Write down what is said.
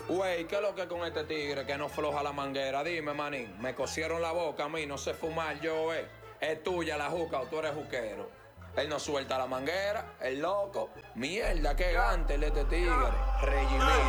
Güey, ¿qué es lo que con este tigre que no floja la manguera? Dime, manín. Me cosieron la boca a mí, no sé fumar yo, Es tuya la juca o tú eres juquero. Él no suelta la manguera, el loco. Mierda, qué gante el este tigre. Regimir.